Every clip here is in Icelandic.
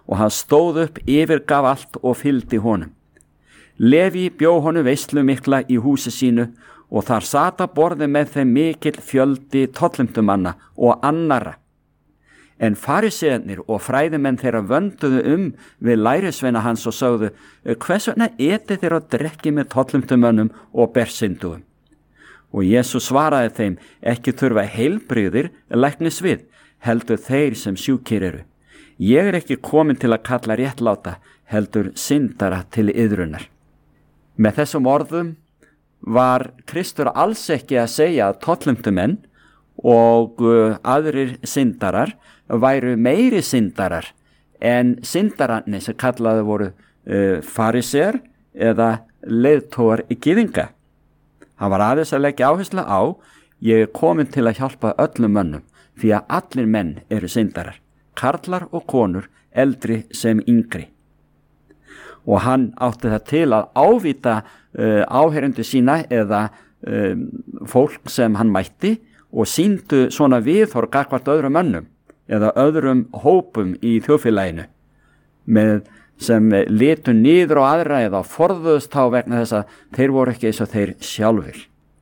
og hann stóð upp, yfirgaf allt og fylgdi honum. Leví bjó honum veislu mikla í húsi sínu og þar sat að borði með þeim mikill fjöldi tollumtumanna og annarra. En farisearnir og fræðimenn þeirra vönduðu við lærisveina hans og sögðu: hvers vegna etið þeir og drekkið með tollumtumönnum og bersynduum? Og Jesús svaraði þeim: ekki þurfa heilbrigðir læknis við, heldur þeir sem sjúkir eru. Ég ekki komin til að kalla réttláta, heldur syndara til iðrunar. Með þessum orðum var Kristur alls ekki að segja að tollumtumenn og aðrir syndarar væru meiri syndarar en syndararnir sem kallaði voru farisear eða leiðtogar gyðinga. Hann var aðeins að leggja áherslu á: ég komin til að hjálpa öllum mönnum, því að allir menn eru syndarar, karlar og konur, eldri sem yngri. Og hann átti það til að ávíta áheyrendur sína eða fólk sem hann mætti og sýndu svona viðhorf gagnvart öðrum mönnum eða öðrum hópum í þjóðfélaginu sem litu niður á aðra eða forðuðust þá vegna þess að þeir voru ekki eins og þeir sjálfur.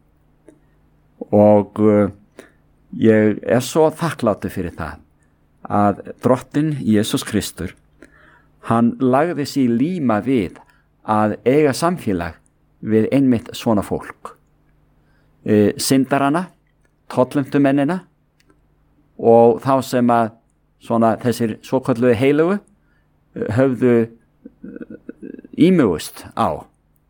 Og ég svo þakklátur fyrir það að drottinn Jesús Kristur, hann lagði sig líma við að eiga samfélag við einmitt svona fólk. Syndarana, tollumtumennina og þá sem að svona þessir svokölluðu heilugu höfðu ímugust á.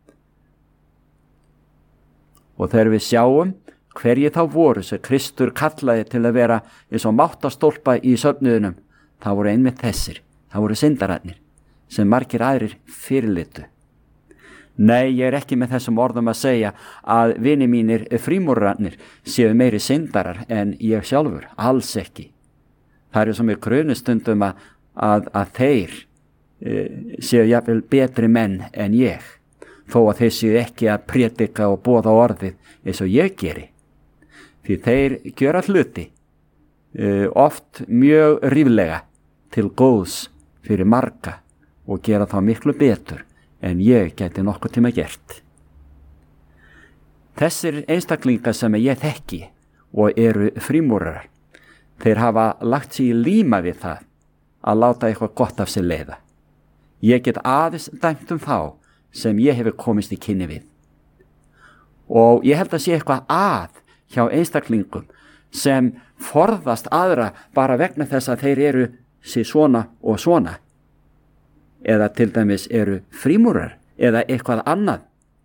Og þegar við sjáum hverjir þá voru sem Kristur kallaði til að vera eins og máttastólpa í söfnuðunum, það voru einmitt þessir, það voru syndararnir sem margir aðrir fyrirlitu. Nei, ég ekki með þessum orðum að segja að vini mínir frímúrarnir séu meiri syndarar en ég sjálfur, alls ekki. Það svo mér grunustundum að þeir séu jafnvel betri menn en ég, þó að þeir séu ekki að prédika og boða orðið eins og ég geri. Því þeir gjöra hluti oft mjög ríflega til góðs fyrir marga og gera þá miklu betur en ég geti nokkuð tíma gert. Þessir einstaklingar sem ég þekki og eru frímúrarar, þeir hafa lagt sig í líma við það að láta eitthvað gott af sér leiða. Ég get aðeins dæmt þá sem ég hefur komist í kynni við. Og ég held að sé eitthvað að hjá einstaklingum sem forðast aðra bara vegna þess að þeir eru sér svona og svona, eða til dæmis eru frímúrar eða eitthvað annað.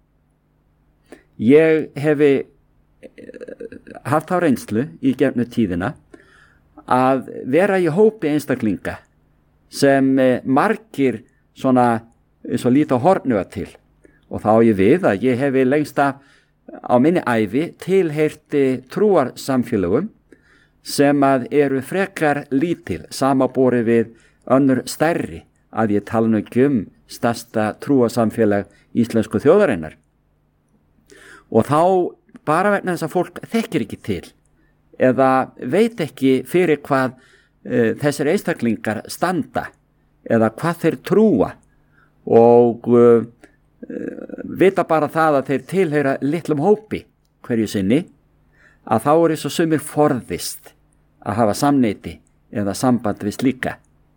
Ég hefi haft á reynslu í gegnum tíðina að vera í hópi einstaklinga sem margir svona svo lítið hornuga til, og þá ég við að ég hefi lengst af á minni ævi tilheyrti trúarsamfélögum sem að eru frekar lítil samanborið við önnur stærri, að ég tala nú ekki stærsta trúarsamfélag íslensku þjóðarinnar. Og þá bara vegna þess að fólk þekkir ekki til eða veit ekki fyrir hvað þessir einstaklingar standa eða hvað þeir trúa og vita bara það að þeir tilheyra litlum hópi hverju sinni, að þá er eins og sumir forðist að hafa samneyti eða samband við slíka.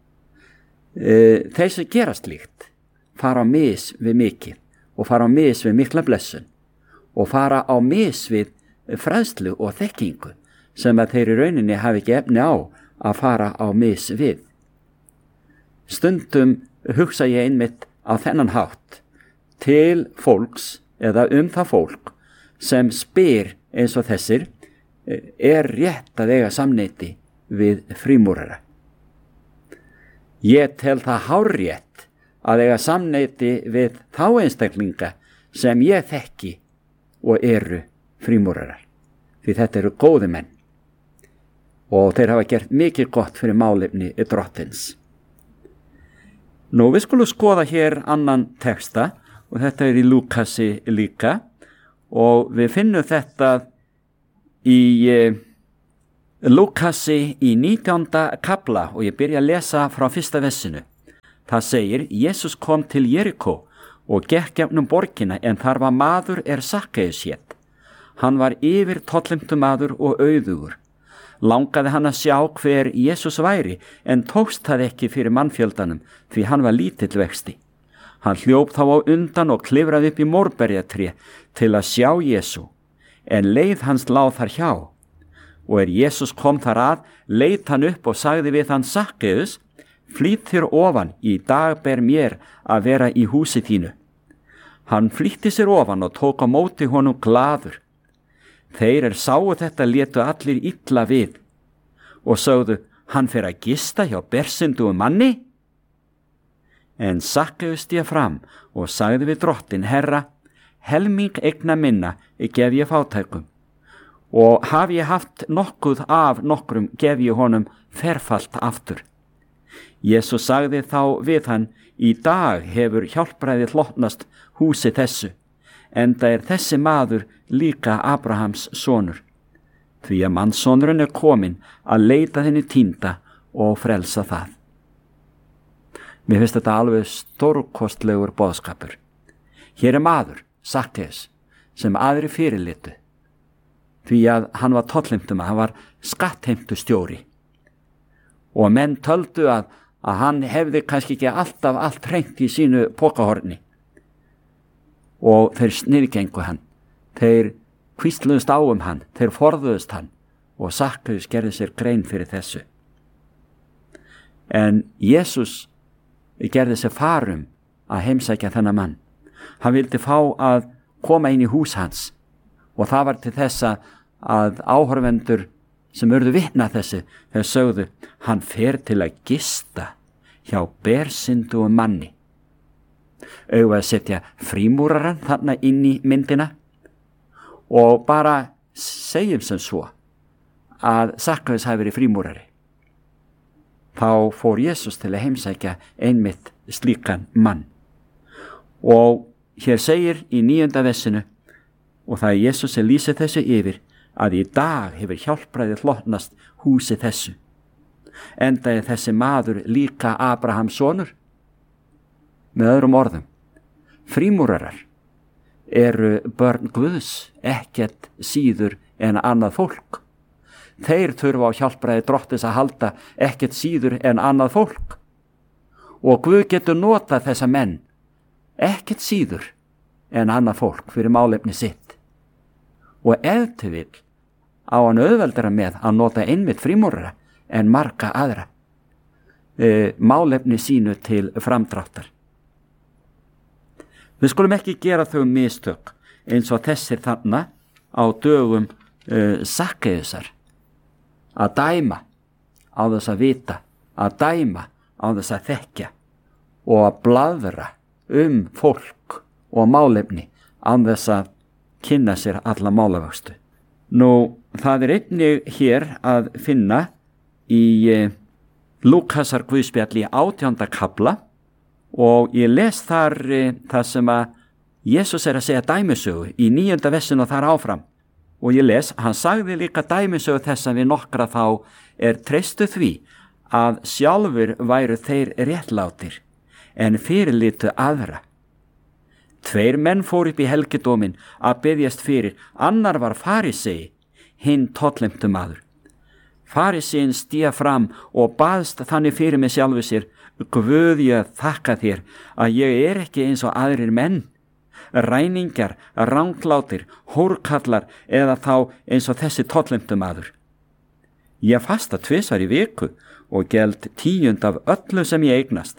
Þeir sem gera slíkt fara á mis við mikið og fara á mis við mikla blessun og fara á mis við fræðslu og þekkingu sem að þeir í rauninni hafi ekki efni á að fara á mis við. Stundum hugsa ég einmitt á þennan hátt til fólks eða það fólk sem spyr eins og þessir: er rétt að eiga samneyti við frímúrara? Ég tel það hárrétt að eiga samneyti við þá einstaklinga sem ég þekki og eru frímúrarar, því þetta eru góði menn og þeir hafa gert mikið gott fyrir málefni drottins. Nú við skulum skoða hér annan texta og þetta í Lúkasi líka, og við finnum þetta í Lúkasi í 19. kafla og ég byrja að lesa frá 1. versinu. Það segir, Jesús kom til Jerikó og gekk gegnum borgina, en þar var maður Sakkeus hét. Hann var yfir tollimtumaður og auðugur. Langaði hann að sjá hver Jesús væri, en tókst það ekki fyrir mannfjöldanum, því hann var lítill vexti. Hann hljóp þá á undan og klifraði upp í mórberjatré til að sjá Jesú, en leið hans lá þar hjá. Og Jesús kom þar að, leit hann upp og sagði við hann, Sakkeus, flýtt þér ofan, í dag ber mér að vera í húsi þínu. Hann flýtti sér ofan og tók á móti honum glaður. Þeir sáu þetta létu allir illa við og sögðu, hann fer að gista hjá bersindugum manni? En Sakkeus stíg fram og sagði við drottin, Herra, helming eigna minna gef ég fátækum, og hafi ég haft nokkuð af nokkrum gef ég honum ferfalt aftur. Jesús sagði þá við hann, í dag hefur hjálpræðið hlotnast húsi þessu, enda þessi maður líka Abrahams sonur, því að mannssonurinn kominn að leita þenni týnda og frelsa það. Mér finnst þetta alveg stórkostlegur boðskapur. Hér maður, Sakkeus, sem aðri fyrirlitu, því að hann var tollimtum, hann var skattheimtustjóri, og menn töldu að hann hefði kannski ekki alltaf allt hreint í sínu pokahorni, og þeir sniðgengu hann, þeir hvísluðust á hann, þeir forðuðust hann, og Sakkeus gerði sér grein fyrir þessu. En Jesús gerði sér farum að heimsækja þennan mann. Hann vildi fá að koma inn í hús hans, og það var til þess að áhorfendur sem urðu vitna þessu, þeir sögðu, hann fer til að gista hjá bersindugum manni. Auðvitað að setja frímúraran þarna inn í myndina og bara segjum sem svo að Sakkeus hafi verið frímúrari. Þá fór Jesús til að heimsækja einmitt slíkan mann. Og hér segir í 9. versinu, og það Jesús sem lýsir þessu yfir, að í dag hefur hjálpræðið hlotnast húsi þessu, enda þessi maður líka Abrahams sonur. Með öðrum orðum, frímúrarar eru börn Guðs, ekkert síður en annað fólk. Þeir þurfa á hjálpræði drottins að halda, ekkert síður en annað fólk. Og Guð getur notað þessa menn, ekkert síður en annað fólk fyrir málefni sitt. Og ef til vill á hann auðveldara með að nota einmitt frímúrara en marga aðra málefni sínu til framdráttar. Við skulum ekki gera þau mistök eins og þessir þarna á dögum Sakkeusar, að dæma á þess að vita, að dæma á þess að þekkja og að blaðra fólk og málefni án þess að kynna sér alla málavöxtu. Nú, það einnig hér að finna í Lúkasar guðspjalli 18. kafla, og ég les þar það sem að Jesús að segja dæmisögu í 9. versinu og þar áfram. Og ég les, hann sagði líka dæmisögu þessa við nokkra þá treystu því að sjálfur væru þeir réttlátir, en fyrirlitu aðra. 2 menn fór upp í helgidómin að biðjast fyrir, annar var farisei, hinn tollimtumaður. Fariseinn stíga fram og baðst þannig fyrir með sjálfu sér, Guð, ég þakka þér að ég ekki eins og aðrir menn, ræningjar, ranglátir, hórkallar eða þá eins og þessi tollimtumaður. Ég fasta 2 í viku og geld 10% af öllu sem ég eignast.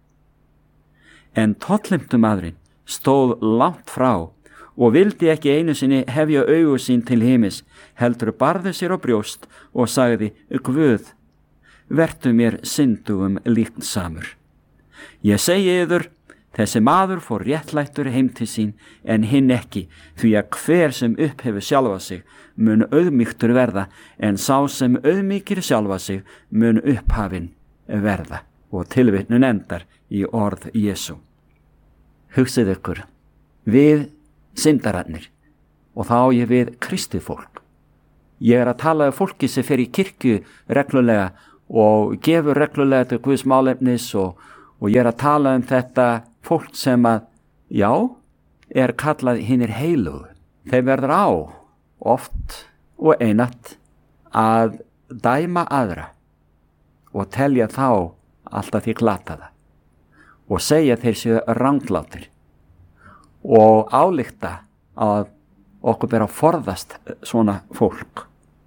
En tollimtumaðurinn stóð langt frá og vildi ekki einu sinni hefja augu sín til himins, heldur barði sér á brjóst og sagði, Guð, vertu mér syndugum líknsamur. Ég segi yður, þessi maður fór réttlættur heim til sín en hinn ekki, því að hver sem upphefur sjálfa sig mun auðmýktur verða, en sá sem auðmýkir sjálfa sig mun upphafinn verða. Og tilvitnun endar í orð Jesú. Hugsið ykkur, við syndararnir, og þá á ég við kristið fólk. Ég að tala fólki sem fer í kirkju reglulega og gefur reglulega til Guðs málefnis og Og ég að tala þetta fólk sem að, já, kallað hinir heilugu. Þeir verður á oft og einatt að dæma aðra og telja þá alltaf því glataða og segja þeir séu ranglátir og álykta að okkur ber að forðast svona fólk.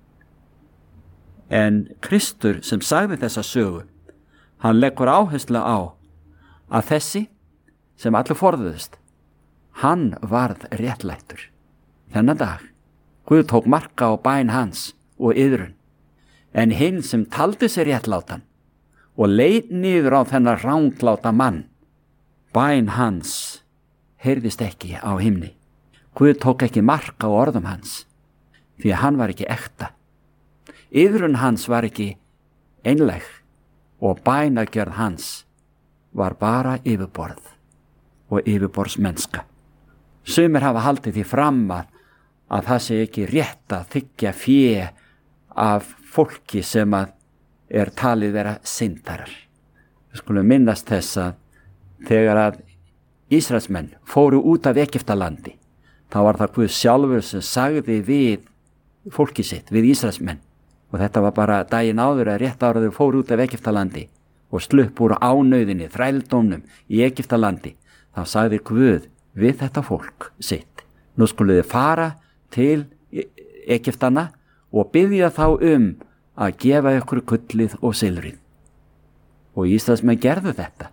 En Kristur sem sagði þessa sögu, hann leggur áherslu á að þessi sem allir forðuðust, hann varð réttlættur. Þennan dag, Guð tók marka á bæn hans og iðrun, en hinn sem taldi sér réttlátan og leit niður á þennan rangláta mann, bæn hans heyrðist ekki á himni. Guð tók ekki marka á orðum hans, því að hann var ekki ekta. Iðrun hans var ekki einleg og bænagjörð hans var bara yfirborð og yfirborðsmennska. Sumir hafa haldið því fram að það sé ekki rétt að þiggja fé af fólki sem að talið vera syndarar. Við skulum minnast þess að þegar að Ísraelsmenn fóru út af Egyptalandi, þá var það Guð sjálfur sem sagði við fólki sitt, við Ísraelsmenn, og þetta var bara daginn áður að rétt áraður fóru út af Egyptalandi og slupp úr ánauðinni, þrældómnum í Egyptalandi, þá sagði Guð við þetta fólk sitt: nú skuluð þið fara til Egyptana og biðja þá að gefa ykkur gullið og silfrið. Og Ísraelsmenn gerðu þetta.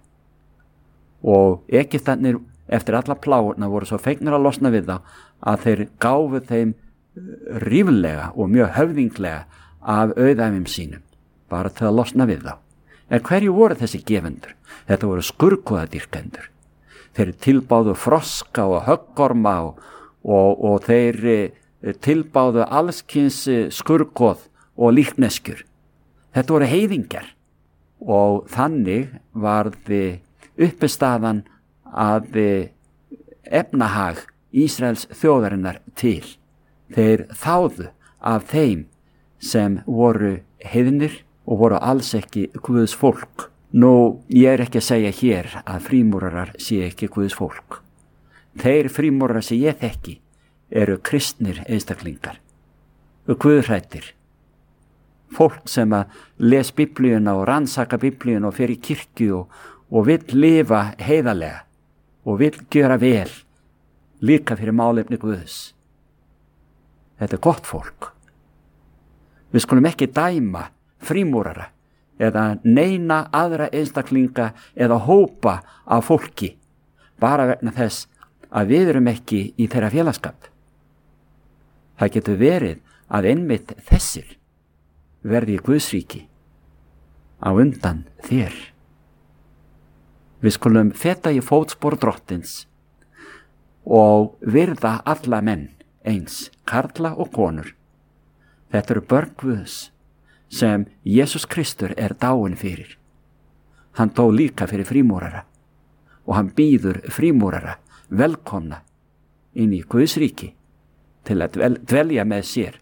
Og Egyptarnir eftir alla plágurna voru svo fegnir að losna við þá að þeir gáfu þeim ríflega og mjög höfðinglega af auðæfum sínum, bara til að losna við þá. En hverju voru þessi gefendur? Þetta voru skurkúðadýrkendur. Þeir tilbáðu froska og höggorma og þeir tilbáðu allskins skurkúð og líkneskjur. Þetta voru heiðingjar og þannig varði uppistaðan að efnahag Ísraels þjóðarinnar til. Þeir þáðu af þeim sem voru heiðnir og voru alls ekki Guðs fólk. Nú, ég ekki að segja hér að frímúrarar sé ekki Guðs fólk. Þeir frímúrarar sem ég þekki eru kristnir einstaklingar, guðhræddir, fólk sem að les Biblíuna og rannsaka Biblíuna og fer í kirkju og vill lifa heiðarlega og vill gera vel líka fyrir málefni Guðs. Þetta gott fólk. Við skulum ekki dæma frímúrara eða neina aðra einstaklinga eða hópa af fólki bara vegna þess að við erum ekki í þeirra félagsskap. Það getur verið að einmitt þessir verði í Guðsríki á undan þér. Við skulum feta í fótspor Drottins og virða alla menn eins, karla og konur. Þetta eru börn Guðs sem Jesús Kristur dáinn fyrir. Hann dó líka fyrir frímúrara og hann býður frímúrara velkomna inn í Guðs ríki til að dvelja með sér.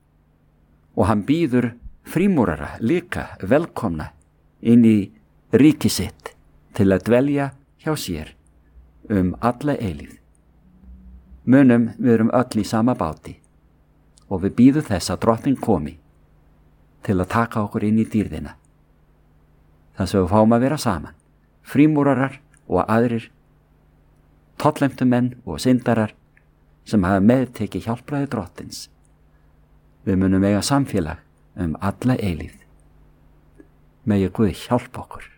Og hann býður frímúrara líka velkomna inn í ríki sitt til að dvelja hjá sér alla eilífð. Munum, við erum öll í sama báti og við bíðum þess að Drottinn komi til að taka okkur inn í dýrðina. Þess að við fáum að vera saman, frímúrarar og aðrir, tollefntumenn og syndarar sem hafa meðtekið hjálpræði Drottins. Við munum eiga samfélag alla eilífð. Megi Guð hjálpa okkur.